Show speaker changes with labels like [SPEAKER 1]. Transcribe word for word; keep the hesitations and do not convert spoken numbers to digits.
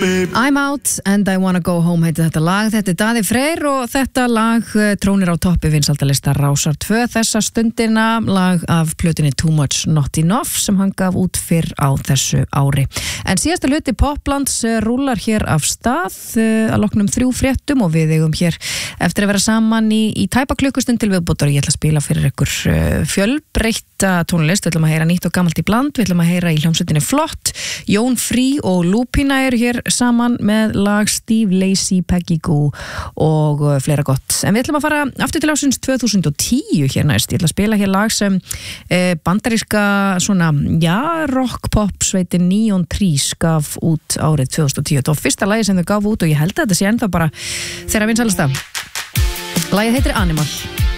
[SPEAKER 1] I'm out and I wanna go home heitir þetta lag. Þetta er Daði Freyr og þetta lag trónir á toppi vinsaldalista Rásar tvö þessa stundina, lag af plötunni Too Much Not Enough sem hann gaf út fyrr á þessu ári. En síðasta hluti Poplands rúlar hér af stað að loknum þrjú fréttum og við eigum hér eftir að vera saman í, í tæpa klukkustund til viðbótar. Ég ætla að spila fyrir ykkur fjölbreytta tónlist. Við ætlum að heyra nýtt og gamalt í bland, við ætlum að heyra í hljómsveitinni Flott, Jón Frí og Lúpína eru hér saman með lag Steve Lacy, Peggy Gou og fleira gott. En við ætlum að fara aftur til ásins tvö þúsund og tíu hér næst. Ég ætla að spila hér lag sem eh, bandaríska svona, já, rock pop sveitin Neon Trees gaf út árið tvö þúsund og tíu. Þetta var fyrsta lagi sem þau gaf út og ég held að þetta sé ennþá bara þeirra vinsælasta. Lagið heitir Animal.